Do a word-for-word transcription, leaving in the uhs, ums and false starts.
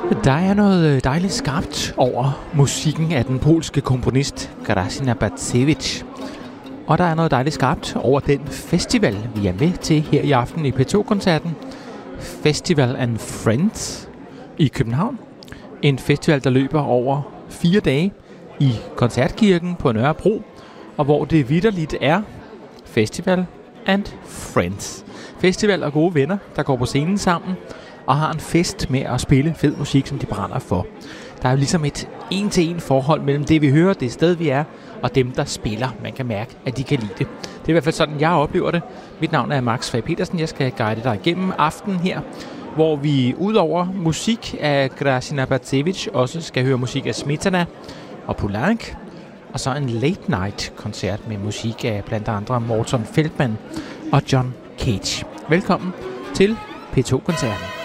Der er noget dejligt skarpt over musikken af den polske komponist Grażyna Bacewicz. Og der er noget dejligt skarpt over den festival, vi er med til her i aften i P to-koncerten. Festival and Friends i København. En festival, der løber over fire dage i Koncertkirken på Nørrebro. Og hvor det vitterligt er Festival and Friends. Festival og gode venner, der går på scenen sammen og har en fest med at spille fed musik, som de brænder for. Der er jo ligesom et en-til-en forhold mellem det, vi hører, det sted, vi er, og dem, der spiller. Man kan mærke, at de kan lide det. Det er i hvert fald sådan, jeg oplever det. Mit navn er Max Fag Petersen. Jeg skal guide dig igennem aftenen her, hvor vi udover musik af Grażyna Bacewicz også skal høre musik af Smetana og Poulenc, og så en late night koncert med musik af blandt andre Morton Feldman og John Cage. Velkommen til P to-koncerten.